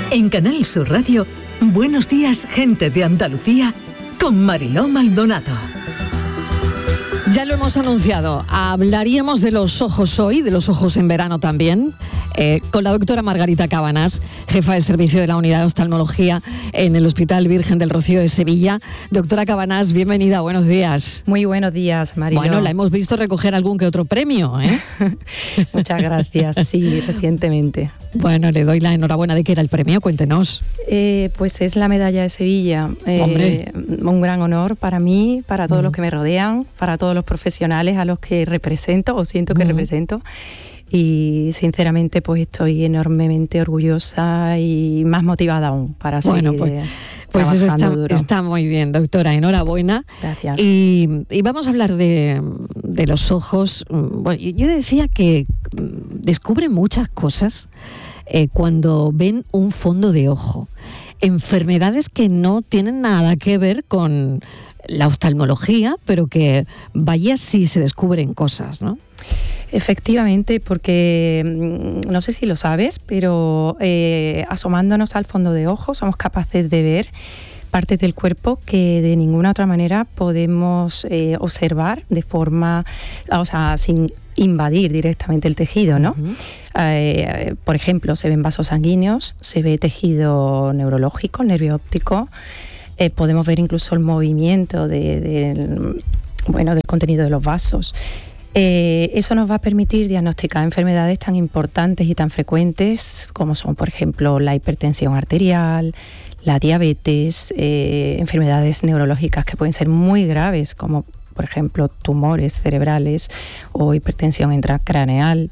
En Canal Sur Radio, Buenos días, gente de Andalucía, con Mariló Maldonado. Ya lo hemos anunciado, hablaríamos de los ojos hoy, de los ojos en verano también, con la doctora Margarita Cabanás, jefa de servicio de la Unidad de Oftalmología en el Hospital Virgen del Rocío de Sevilla. Doctora Cabanás, bienvenida, buenos días. Muy buenos días, Mariló. Bueno, la hemos visto recoger algún que otro premio, ¿eh? Muchas gracias, sí, recientemente. Bueno, le doy la enhorabuena. ¿De qué era el premio? Cuéntenos. Pues es la medalla de Sevilla. Un gran honor para mí, para todos los que me rodean, para todos los profesionales a los que represento o siento que represento. Y sinceramente pues estoy enormemente orgullosa y más motivada aún para seguir pues eso duro. Está muy bien, doctora, enhorabuena. Gracias. Y vamos a hablar de los ojos. Bueno, yo decía que descubren muchas cosas cuando ven un fondo de ojo. Enfermedades que no tienen nada que ver con la oftalmología, pero que vaya si se descubren cosas, ¿no? Efectivamente, porque no sé si lo sabes, pero asomándonos al fondo de ojo somos capaces de ver partes del cuerpo que de ninguna otra manera podemos observar de forma, sin invadir directamente el tejido, ¿no? Por ejemplo, se ven vasos sanguíneos, se ve tejido neurológico, nervio óptico, podemos ver incluso el movimiento del contenido de los vasos. Eso nos va a permitir diagnosticar enfermedades tan importantes y tan frecuentes como son, por ejemplo, la hipertensión arterial, la diabetes, enfermedades neurológicas que pueden ser muy graves, como por ejemplo tumores cerebrales o hipertensión intracraneal.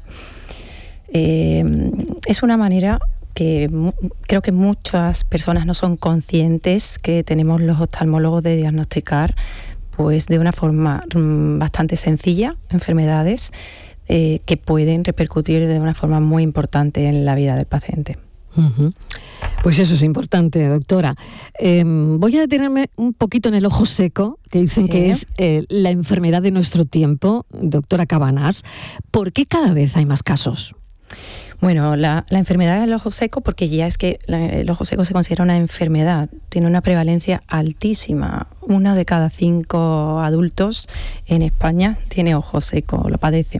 Es una manera que creo que muchas personas no son conscientes que tenemos los oftalmólogos de diagnosticar pues de una forma bastante sencilla enfermedades que pueden repercutir de una forma muy importante en la vida del paciente. Pues eso es importante, doctora. Voy a detenerme un poquito en el ojo seco, que dicen que es la enfermedad de nuestro tiempo, doctora Cabanás. ¿Por qué cada vez hay más casos? Bueno, la enfermedad del ojo seco, porque ya es que el ojo seco se considera una enfermedad, tiene una prevalencia altísima. 1 de cada 5 adultos en España tiene ojo seco, lo padece.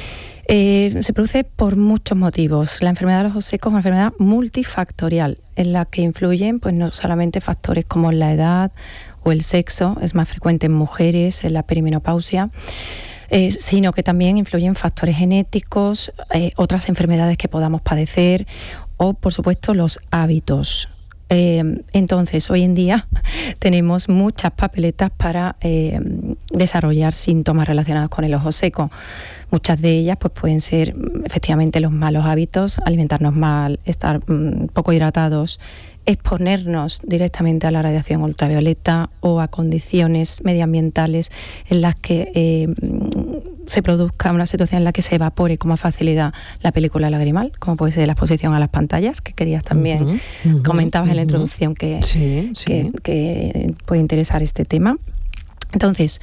Se produce por muchos motivos. La enfermedad del ojo seco es una enfermedad multifactorial, en la que influyen pues no solamente factores como la edad o el sexo, es más frecuente en mujeres, en la perimenopausia, sino que también influyen factores genéticos, otras enfermedades que podamos padecer o, por supuesto, los hábitos. Entonces, hoy en día tenemos muchas papeletas para desarrollar síntomas relacionados con el ojo seco. Muchas de ellas pues, pueden ser efectivamente los malos hábitos, alimentarnos mal, estar poco hidratados, exponernos directamente a la radiación ultravioleta o a condiciones medioambientales en las que se produzca una situación en la que se evapore con más facilidad la película lagrimal, como puede ser la exposición a las pantallas, que querías también, comentabas en la introducción que puede interesar este tema. Entonces,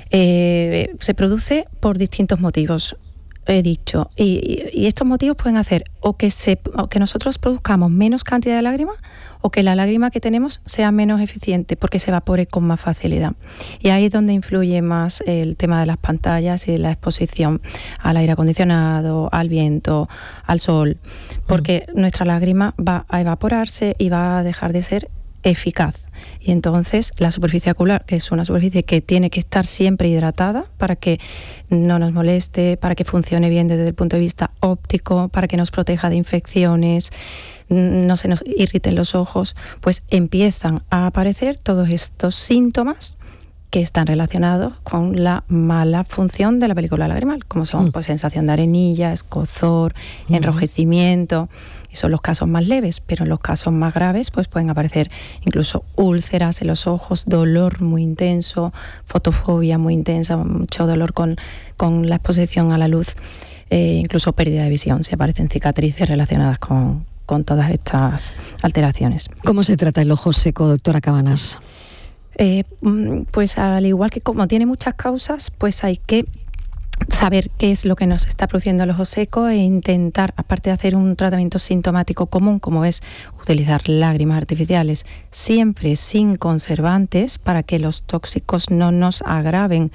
se produce por distintos motivos, he dicho, y estos motivos pueden hacer o que nosotros produzcamos menos cantidad de lágrima o que la lágrima que tenemos sea menos eficiente porque se evapore con más facilidad. Y ahí es donde influye más el tema de las pantallas y de la exposición al aire acondicionado, al viento, al sol, porque nuestra lágrima va a evaporarse y va a dejar de ser eficaz. Y entonces la superficie ocular, que es una superficie que tiene que estar siempre hidratada para que no nos moleste, para que funcione bien desde el punto de vista óptico, para que nos proteja de infecciones, no se nos irriten los ojos, pues empiezan a aparecer todos estos síntomas que están relacionados con la mala función de la película lagrimal, como son pues, sensación de arenilla, escozor, enrojecimiento. Y son los casos más leves, pero en los casos más graves pues pueden aparecer incluso úlceras en los ojos, dolor muy intenso, fotofobia muy intensa, mucho dolor con la exposición a la luz, incluso pérdida de visión, si aparecen cicatrices relacionadas con todas estas alteraciones. ¿Cómo se trata el ojo seco, doctora Cabanás? Pues al igual que como tiene muchas causas, pues hay que saber qué es lo que nos está produciendo el ojo seco e intentar, aparte de hacer un tratamiento sintomático común, como es utilizar lágrimas artificiales, siempre sin conservantes para que los tóxicos no nos agraven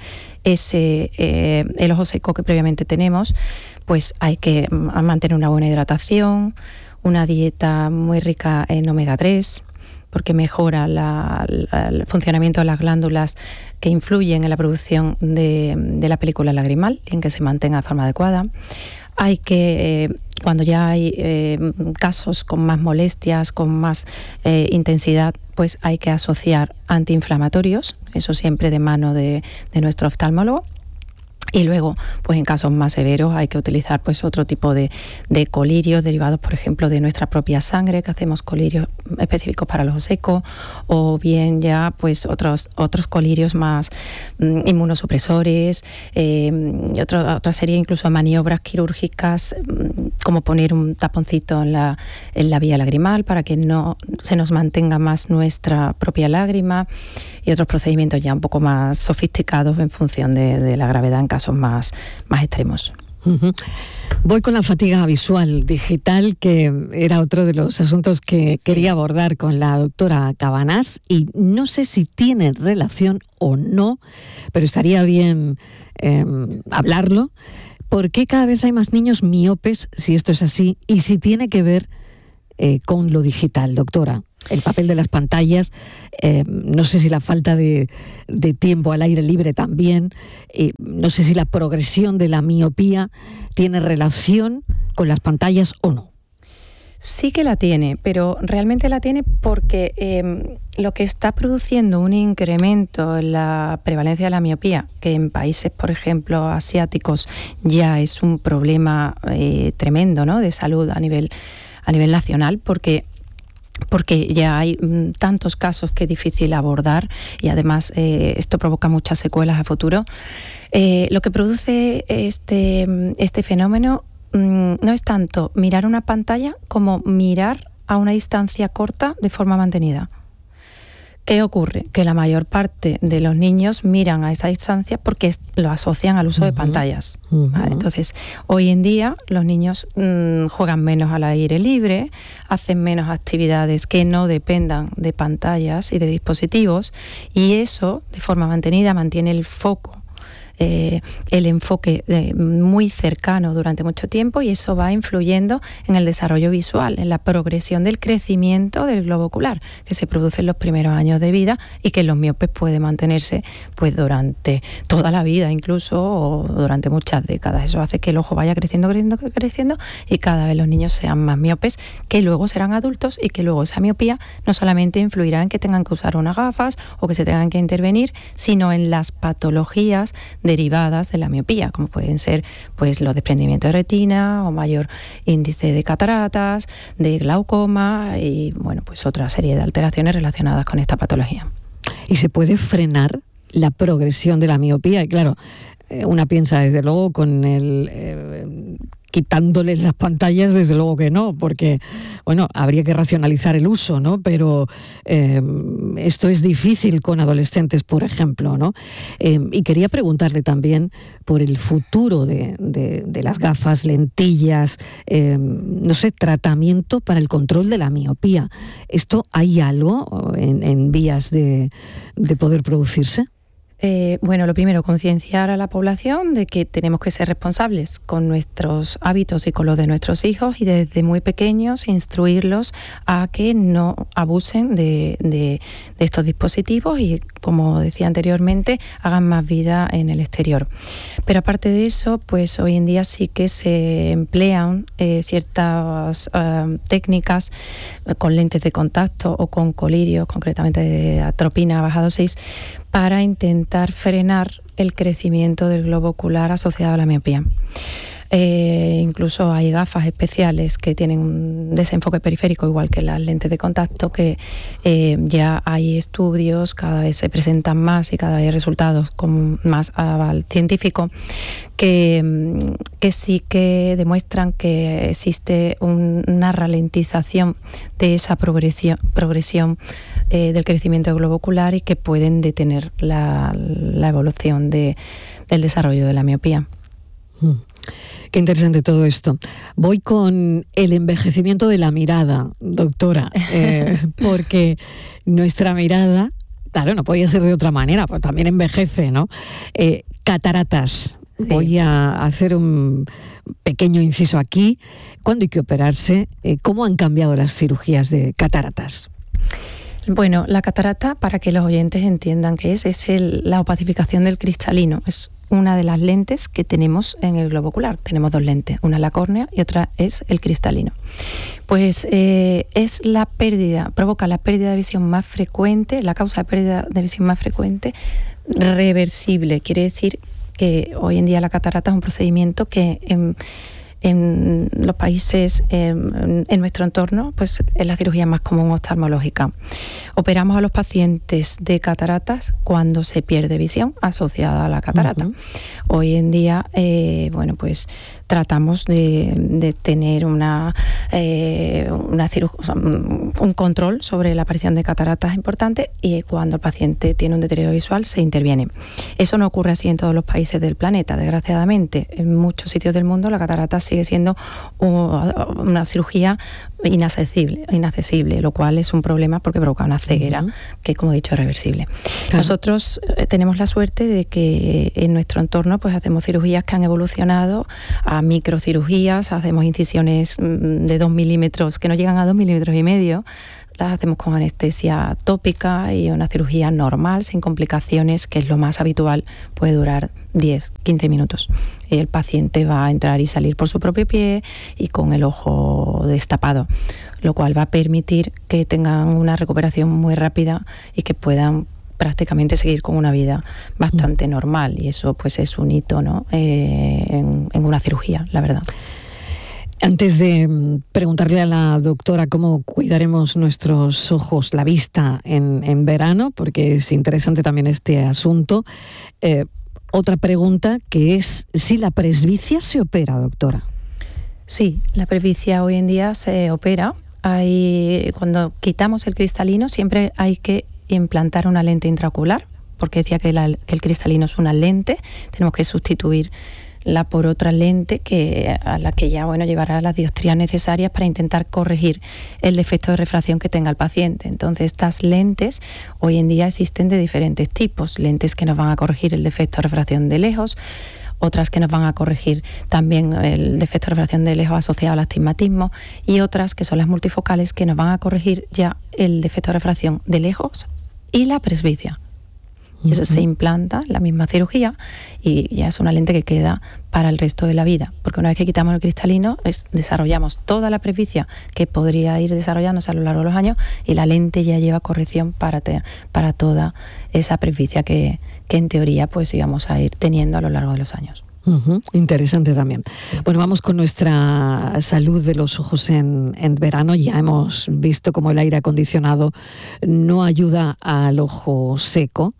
el ojo seco que previamente tenemos, pues hay que mantener una buena hidratación, una dieta muy rica en omega 3, porque mejora el funcionamiento de las glándulas que influyen en la producción de la película lagrimal y en que se mantenga de forma adecuada. Hay que, cuando ya hay casos con más molestias, con más intensidad, pues hay que asociar antiinflamatorios, eso siempre de mano de nuestro oftalmólogo. Y luego, pues en casos más severos hay que utilizar pues otro tipo de colirios derivados, por ejemplo, de nuestra propia sangre, que hacemos colirios específicos para el ojo seco, o bien ya pues otros colirios más inmunosupresores, y otra serie incluso de maniobras quirúrgicas, como poner un taponcito en la vía lagrimal para que no se nos mantenga más nuestra propia lágrima, y otros procedimientos ya un poco más sofisticados en función de la gravedad en casos más extremos. Uh-huh. Voy con la fatiga visual digital, que era otro de los asuntos que quería abordar con la doctora Cabanás, y no sé si tiene relación o no, pero estaría bien hablarlo. ¿Por qué cada vez hay más niños miopes, si esto es así, y si tiene que ver con lo digital, doctora? El papel de las pantallas, no sé si la falta de tiempo al aire libre también, no sé si la progresión de la miopía tiene relación con las pantallas o no. Sí que la tiene, pero realmente la tiene porque lo que está produciendo un incremento en la prevalencia de la miopía, que en países, por ejemplo, asiáticos ya es un problema tremendo, ¿no?, de salud a nivel nacional, porque ya hay tantos casos que es difícil abordar, y además esto provoca muchas secuelas a futuro. Lo que produce este fenómeno no es tanto mirar una pantalla como mirar a una distancia corta de forma mantenida. ¿Qué ocurre? Que la mayor parte de los niños miran a esa distancia porque lo asocian al uso de pantallas. ¿Vale? Entonces, hoy en día los niños juegan menos al aire libre, hacen menos actividades que no dependan de pantallas y de dispositivos, y eso, de forma mantenida, mantiene el foco, el enfoque muy cercano durante mucho tiempo, y eso va influyendo en el desarrollo visual, en la progresión del crecimiento del globo ocular, que se produce en los primeros años de vida y que en los miopes puede mantenerse pues durante toda la vida, incluso, o durante muchas décadas. Eso hace que el ojo vaya creciendo y cada vez los niños sean más miopes, que luego serán adultos, y que luego esa miopía no solamente influirá en que tengan que usar unas gafas o que se tengan que intervenir, sino en las patologías derivadas de la miopía, como pueden ser pues los desprendimientos de retina o mayor índice de cataratas, de glaucoma y bueno, pues otra serie de alteraciones relacionadas con esta patología. ¿Y se puede frenar la progresión de la miopía? Y claro, una piensa desde luego con quitándoles las pantallas, desde luego que no, porque bueno, habría que racionalizar el uso, ¿no? Pero esto es difícil con adolescentes, por ejemplo, ¿no? Y quería preguntarle también por el futuro de las gafas, lentillas, no sé, tratamiento para el control de la miopía. ¿Esto hay algo en vías de poder producirse? Bueno, lo primero, concienciar a la población de que tenemos que ser responsables con nuestros hábitos y con los de nuestros hijos, y desde muy pequeños instruirlos a que no abusen de estos dispositivos y, como decía anteriormente, hagan más vida en el exterior. Pero aparte de eso, pues hoy en día sí que se emplean ciertas técnicas con lentes de contacto o con colirios, concretamente de atropina a baja dosis, para intentar frenar el crecimiento del globo ocular asociado a la miopía. Incluso hay gafas especiales que tienen un desenfoque periférico, igual que las lentes de contacto, que ya hay estudios, cada vez se presentan más y cada vez hay resultados con más aval científico que sí que demuestran que existe una ralentización de esa progresión del crecimiento del globo ocular, y que pueden detener la evolución del desarrollo de la miopía. Qué interesante todo esto. Voy con el envejecimiento de la mirada, doctora, porque nuestra mirada, claro, no podía ser de otra manera, pues también envejece, ¿no? Cataratas. Sí. Voy a hacer un pequeño inciso aquí. ¿Cuándo hay que operarse? ¿Cómo han cambiado las cirugías de cataratas? Bueno, la catarata, para que los oyentes entiendan qué es la opacificación del cristalino. Es una de las lentes que tenemos en el globo ocular. Tenemos dos lentes, una es la córnea y otra es el cristalino. Pues es la pérdida, provoca la pérdida de visión más frecuente, la causa de pérdida de visión más frecuente, reversible. Quiere decir que hoy en día la catarata es un procedimiento que en los países, en nuestro entorno, pues es la cirugía más común oftalmológica. Operamos a los pacientes de cataratas cuando se pierde visión asociada a la catarata. Hoy en día, bueno, pues tratamos de tener un control sobre la aparición de cataratas importante, y cuando el paciente tiene un deterioro visual se interviene. Eso no ocurre así en todos los países del planeta, desgraciadamente. En muchos sitios del mundo la catarata sigue siendo una cirugía inaccesible, lo cual es un problema porque provoca una ceguera que, como he dicho, es reversible. Claro. Nosotros tenemos la suerte de que en nuestro entorno pues hacemos cirugías que han evolucionado a microcirugías, hacemos incisiones de 2 milímetros que no llegan a 2,5 milímetros. Las hacemos con anestesia tópica y una cirugía normal, sin complicaciones, que es lo más habitual, puede durar 10-15 minutos. El paciente va a entrar y salir por su propio pie y con el ojo destapado, lo cual va a permitir que tengan una recuperación muy rápida y que puedan prácticamente seguir con una vida bastante normal, y eso pues es un hito, ¿no? en una cirugía, la verdad. Antes de preguntarle a la doctora cómo cuidaremos nuestros ojos, la vista en verano, porque es interesante también este asunto, otra pregunta, que es si la presbicia se opera, doctora. Sí, la presbicia hoy en día se opera. Cuando quitamos el cristalino siempre hay que implantar una lente intraocular, porque decía que el cristalino es una lente, tenemos que sustituirla por otra lente a la que ya llevará las dioptrías necesarias para intentar corregir el defecto de refracción que tenga el paciente. Entonces, estas lentes hoy en día existen de diferentes tipos, lentes que nos van a corregir el defecto de refracción de lejos, otras que nos van a corregir también el defecto de refracción de lejos asociado al astigmatismo, y otras que son las multifocales, que nos van a corregir ya el defecto de refracción de lejos y la presbicia. Y eso se implanta en la misma cirugía y ya es una lente que queda para el resto de la vida, porque una vez que quitamos el cristalino desarrollamos toda la presbicia que podría ir desarrollándose a lo largo de los años, y la lente ya lleva corrección para toda esa presbicia que en teoría pues íbamos a ir teniendo a lo largo de los años. Interesante también. Bueno, vamos con nuestra salud de los ojos en verano. Ya hemos visto cómo el aire acondicionado no ayuda al ojo seco,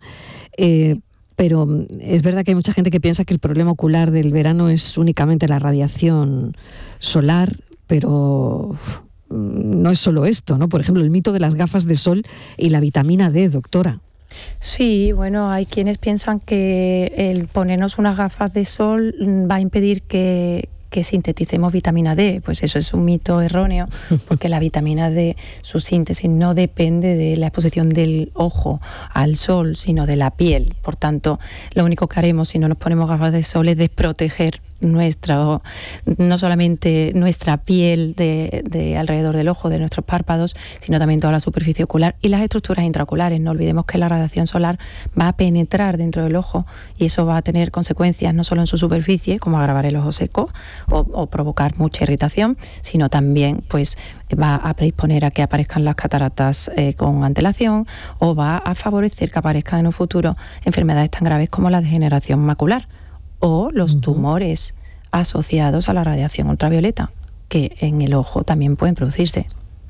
pero es verdad que hay mucha gente que piensa que el problema ocular del verano es únicamente la radiación solar, pero no es solo esto, ¿no? Por ejemplo, el mito de las gafas de sol y la vitamina D, doctora. Sí, bueno, hay quienes piensan que el ponernos unas gafas de sol va a impedir que sinteticemos vitamina D. Pues eso es un mito erróneo, porque la vitamina D, su síntesis no depende de la exposición del ojo al sol, sino de la piel. Por tanto, lo único que haremos si no nos ponemos gafas de sol es desproteger no solamente nuestra piel de alrededor del ojo, de nuestros párpados, sino también toda la superficie ocular y las estructuras intraoculares. No olvidemos que la radiación solar va a penetrar dentro del ojo, y eso va a tener consecuencias no solo en su superficie, como agravar el ojo seco o provocar mucha irritación, sino también pues va a predisponer a que aparezcan las cataratas con antelación, o va a favorecer que aparezcan en un futuro enfermedades tan graves como la degeneración macular o los tumores asociados a la radiación ultravioleta, que en el ojo también pueden producirse.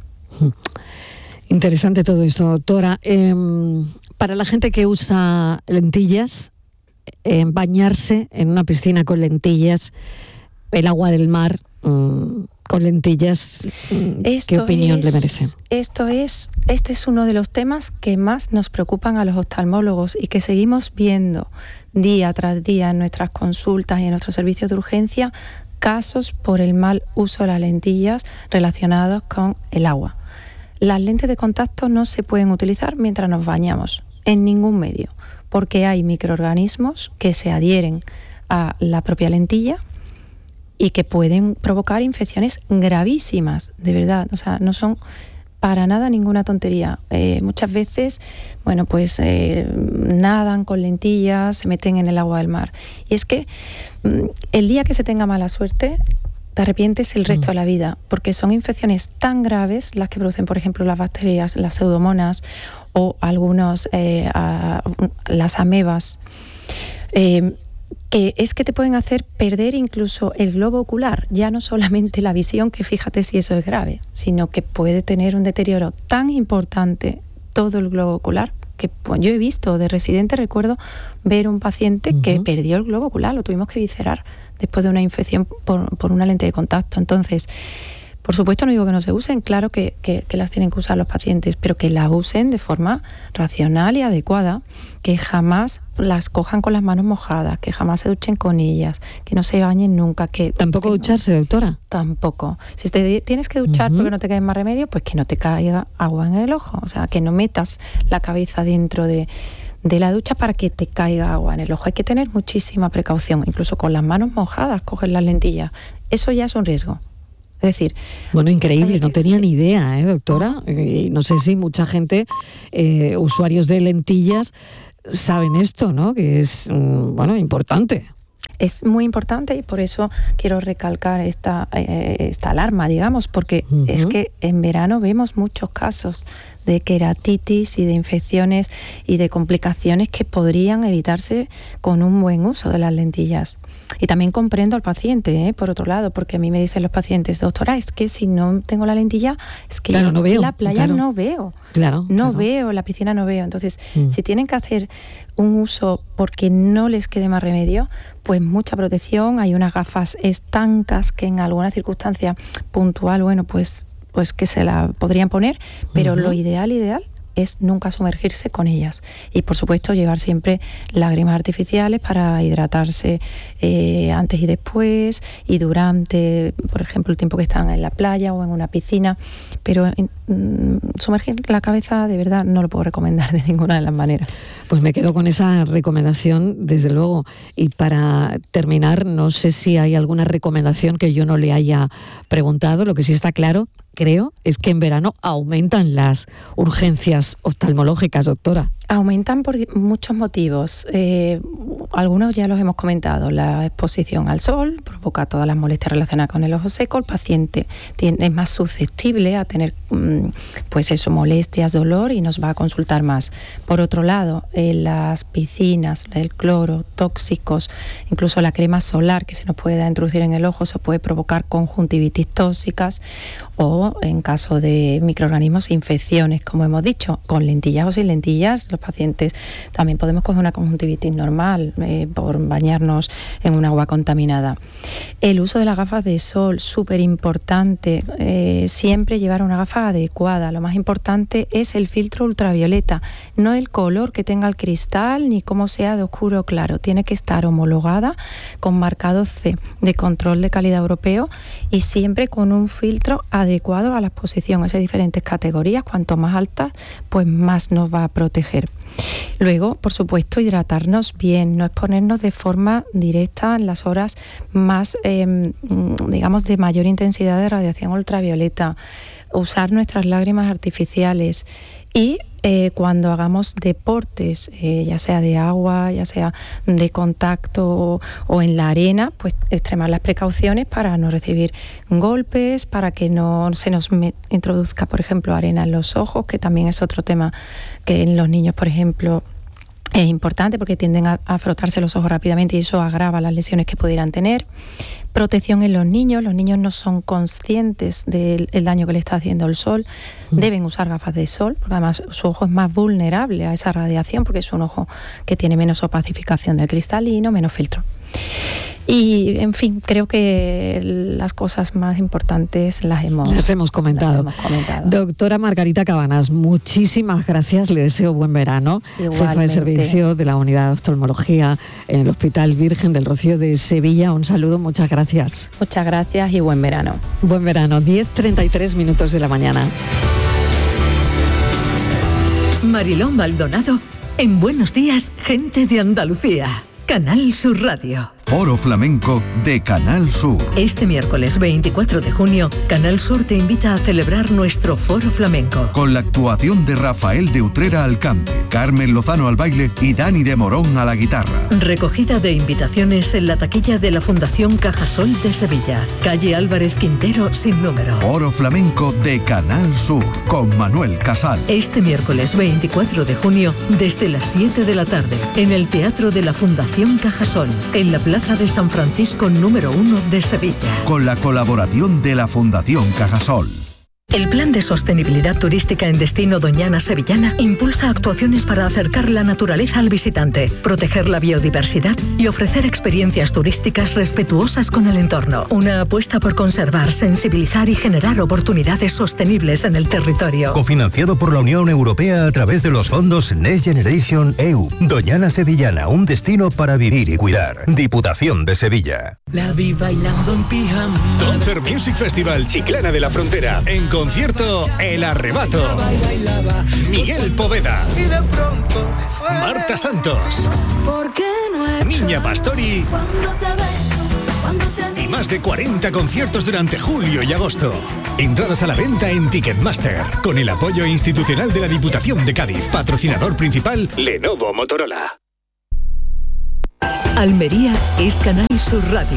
Interesante todo esto, doctora. Para la gente que usa lentillas, bañarse en una piscina con lentillas, el agua del mar, con lentillas, ¿qué opinión le merece? Este es uno de los temas que más nos preocupan a los oftalmólogos y que seguimos viendo día tras día en nuestras consultas y en nuestros servicios de urgencia, casos por el mal uso de las lentillas relacionados con el agua. Las lentes de contacto no se pueden utilizar mientras nos bañamos, en ningún medio, porque hay microorganismos que se adhieren a la propia lentilla y que pueden provocar infecciones gravísimas, de verdad. O sea, no son para nada ninguna tontería. Muchas veces, bueno, pues nadan con lentillas, se meten en el agua del mar. Y es que el día que se tenga mala suerte, te arrepientes el resto de la vida, porque son infecciones tan graves las que producen, por ejemplo, las bacterias, las pseudomonas o algunos, las amebas, que es que te pueden hacer perder incluso el globo ocular, ya no solamente la visión, que fíjate si eso es grave, sino que puede tener un deterioro tan importante todo el globo ocular, que pues, yo he visto de residente, recuerdo ver un paciente que perdió el globo ocular, lo tuvimos que viscerar después de una infección por una lente de contacto. Entonces, por supuesto no digo que no se usen, claro que las tienen que usar los pacientes, pero que las usen de forma racional y adecuada, que jamás las cojan con las manos mojadas, que jamás se duchen con ellas, que no se bañen nunca. ¿Tampoco ducharse, doctora? Tampoco. Si te tienes que duchar porque no te queda más remedio, pues que no te caiga agua en el ojo, o sea, que no metas la cabeza dentro de la ducha para que te caiga agua en el ojo. Hay que tener muchísima precaución, incluso con las manos mojadas, coger las lentillas. Eso ya es un riesgo. Es decir, bueno, increíble, no tenía ni idea, doctora. Y no sé si mucha gente, usuarios de lentillas, saben esto, ¿no? Que es, bueno, importante. Es muy importante y por eso quiero recalcar esta alarma, digamos, porque es que en verano vemos muchos casos de queratitis y de infecciones y de complicaciones que podrían evitarse con un buen uso de las lentillas. Y también comprendo al paciente, por otro lado, porque a mí me dicen los pacientes, doctora, es que si no tengo la lentilla, es que claro, yo no veo, la playa no veo. No veo, la piscina no veo. Entonces, si tienen que hacer un uso porque no les quede más remedio, pues mucha protección. Hay unas gafas estancas que en alguna circunstancia puntual, bueno, pues que se la podrían poner, pero lo ideal es nunca sumergirse con ellas. Y por supuesto llevar siempre lágrimas artificiales para hidratarse antes y después y durante, por ejemplo, el tiempo que están en la playa o en una piscina. Pero sumergir la cabeza de verdad no lo puedo recomendar de ninguna de las maneras. Pues me quedo con esa recomendación, desde luego. Y para terminar, no sé si hay alguna recomendación que yo no le haya preguntado. Lo que sí está claro, creo, es que en verano aumentan las urgencias oftalmológicas, doctora. Aumentan por muchos motivos. Algunos ya los hemos comentado. La exposición al sol provoca todas las molestias relacionadas con el ojo seco. El paciente es más susceptible a tener pues eso, molestias, dolor, y nos va a consultar más. Por otro lado, las piscinas, el cloro, tóxicos, incluso la crema solar que se nos puede introducir en el ojo, se puede provocar conjuntivitis tóxicas o, en caso de microorganismos, infecciones, como hemos dicho, con lentillas o sin lentillas. Los pacientes también podemos coger una conjuntivitis normal por bañarnos en un agua contaminada. El uso de las gafas de sol, súper importante. Siempre llevar una gafa adecuada. Lo más importante es el filtro ultravioleta, no el color que tenga el cristal ni cómo sea de oscuro o claro. Tiene que estar homologada con marcado C de control de calidad europeo y siempre con un filtro adecuado a la exposición. Hay diferentes categorías, cuanto más altas, pues más nos va a proteger. Luego, por supuesto, hidratarnos bien, no exponernos de forma directa en las horas más, digamos, de mayor intensidad de radiación ultravioleta, usar nuestras lágrimas artificiales y cuando hagamos deportes, ya sea de agua, ya sea de contacto o en la arena, pues extremar las precauciones para no recibir golpes, para que no se nos introduzca, por ejemplo, arena en los ojos, que también es otro tema que en los niños, por ejemplo, es importante porque tienden a frotarse los ojos rápidamente y eso agrava las lesiones que pudieran tener. Protección en los niños no son conscientes del daño que le está haciendo el sol, deben usar gafas de sol, porque además su ojo es más vulnerable a esa radiación porque es un ojo que tiene menos opacificación del cristalino, menos filtro. Y, en fin, creo que las cosas más importantes las hemos comentado. Doctora Margarita Cabanas, muchísimas gracias, le deseo buen verano. Igualmente. Jefa de servicio de la Unidad de Oftalmología en el Hospital Virgen del Rocío de Sevilla. Un saludo, muchas gracias. Muchas gracias y buen verano. Buen verano, 10:33 minutos de la mañana. Mariló Maldonado en Buenos Días, Gente de Andalucía. Canal Sur Radio. Foro Flamenco de Canal Sur. Este miércoles 24 de junio, Canal Sur te invita a celebrar nuestro Foro Flamenco. Con la actuación de Rafael de Utrera al cante, Carmen Lozano al baile y Dani de Morón a la guitarra. Recogida de invitaciones en la taquilla de la Fundación Cajasol de Sevilla. Calle Álvarez Quintero sin número. Foro Flamenco de Canal Sur con Manuel Casal. Este miércoles 24 de junio, desde las 7 de la tarde, en el Teatro de la Fundación Cajasol, en la Plaza de San Francisco número 1 de Sevilla. Con la colaboración de la Fundación Cajasol. El Plan de Sostenibilidad Turística en Destino Doñana Sevillana impulsa actuaciones para acercar la naturaleza al visitante, proteger la biodiversidad y ofrecer experiencias turísticas respetuosas con el entorno. Una apuesta por conservar, sensibilizar y generar oportunidades sostenibles en el territorio. Cofinanciado por la Unión Europea a través de los fondos Next Generation EU. Doñana Sevillana, un destino para vivir y cuidar. Diputación de Sevilla. La vi bailando en pijama. Concert Music Festival Chiclana de la Frontera. En concierto El Arrebato. Miguel Poveda. Marta Santos. Niña Pastori. Y más de 40 conciertos durante julio y agosto. Entradas a la venta en Ticketmaster. Con el apoyo institucional de la Diputación de Cádiz. Patrocinador principal Lenovo Motorola. Almería es Canal Sur Radio.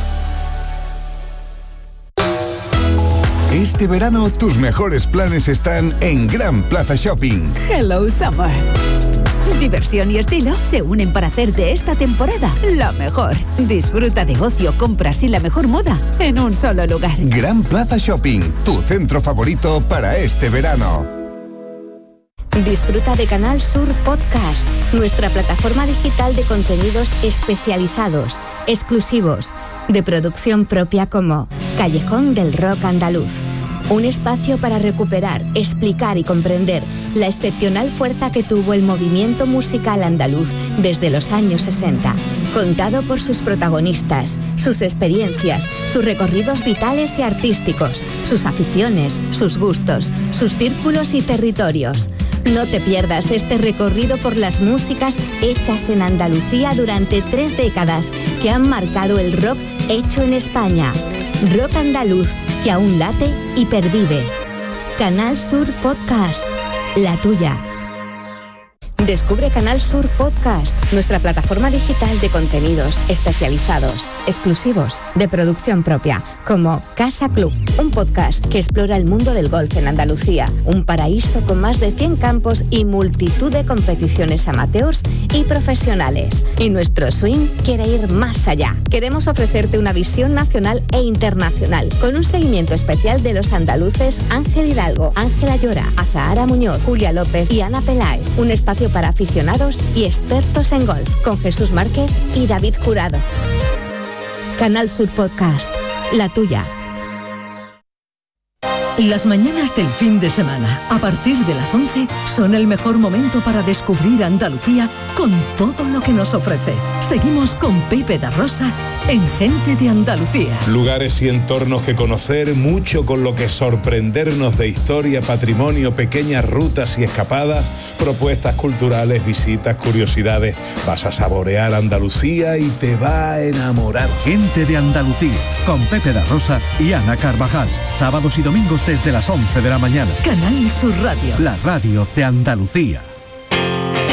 Este verano tus mejores planes están en Gran Plaza Shopping. Hello Summer. Diversión y estilo se unen para hacer de esta temporada la mejor. Disfruta de ocio, compras y la mejor moda en un solo lugar. Gran Plaza Shopping, tu centro favorito para este verano. Disfruta de Canal Sur Podcast, nuestra plataforma digital de contenidos especializados, exclusivos, de producción propia como Callejón del Rock Andaluz. Un espacio para recuperar, explicar y comprender la excepcional fuerza que tuvo el movimiento musical andaluz desde los años 60. Contado por sus protagonistas, sus experiencias, sus recorridos vitales y artísticos, sus aficiones, sus gustos, sus círculos y territorios. No te pierdas este recorrido por las músicas hechas en Andalucía durante 3 décadas que han marcado el rock hecho en España. Rock andaluz que aún late y pervive. Canal Sur Podcast, la tuya. Descubre Canal Sur Podcast, nuestra plataforma digital de contenidos especializados, exclusivos, de producción propia, como Casa Club, un podcast que explora el mundo del golf en Andalucía, un paraíso con más de 100 campos y multitud de competiciones amateurs y profesionales. Y nuestro swing quiere ir más allá. Queremos ofrecerte una visión nacional e internacional, con un seguimiento especial de los andaluces Ángel Hidalgo, Ángela Llora, Azahara Muñoz, Julia López y Ana Peláez. Un espacio para aficionados y expertos en golf, con Jesús Márquez y David Jurado. Canal Sur Podcast, la tuya. Las mañanas del fin de semana, a partir de las 11, son el mejor momento para descubrir Andalucía con todo lo que nos ofrece. Seguimos con Pepe da Rosa en Gente de Andalucía. Lugares y entornos que conocer, mucho con lo que sorprendernos de historia, patrimonio, pequeñas rutas y escapadas, propuestas culturales, visitas, curiosidades. Vas a saborear Andalucía y te va a enamorar. Gente de Andalucía, con Pepe da Rosa y Ana Carvajal. Sábados y domingos desde las 11 de la mañana. Canal Sur Radio. La radio de Andalucía.